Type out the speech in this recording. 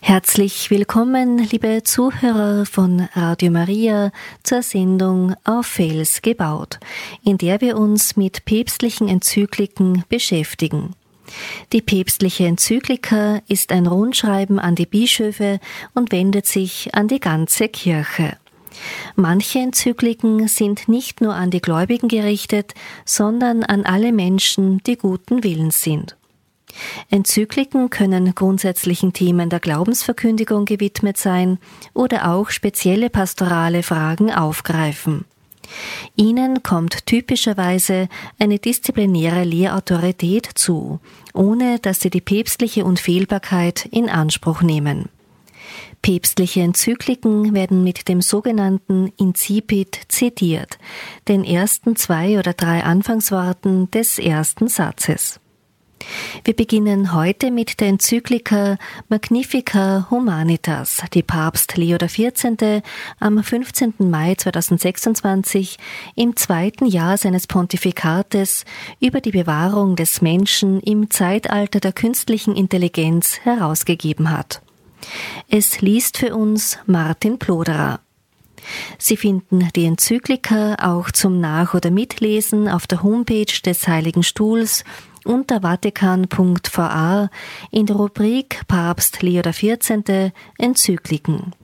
Herzlich willkommen, liebe Zuhörer von Radio Maria, zur Sendung Auf Fels gebaut, in der wir uns mit päpstlichen Enzykliken beschäftigen. Die päpstliche Enzyklika ist ein Rundschreiben an die Bischöfe und wendet sich an die ganze Kirche. Manche Enzykliken sind nicht nur an die Gläubigen gerichtet, sondern an alle Menschen, die guten Willens sind. Enzykliken können grundsätzlichen Themen der Glaubensverkündigung gewidmet sein oder auch spezielle pastorale Fragen aufgreifen. Ihnen kommt typischerweise eine disziplinäre Lehrautorität zu, ohne dass sie die päpstliche Unfehlbarkeit in Anspruch nehmen. Päpstliche Enzykliken werden mit dem sogenannten Incipit zitiert, den ersten 2 oder 3 Anfangsworten des ersten Satzes. Wir beginnen heute mit der Enzyklika Magnificat Humanitas, die Papst Leo XIV. Am 15. Mai 2026 im 2. Jahr seines Pontifikates über die Bewahrung des Menschen im Zeitalter der künstlichen Intelligenz herausgegeben hat. Es liest für uns Martin Ploderer. Sie finden die Enzyklika auch zum Nach- oder Mitlesen auf der Homepage des Heiligen Stuhls unter vatikan.va in der Rubrik Papst Leo XIV. Enzykliken.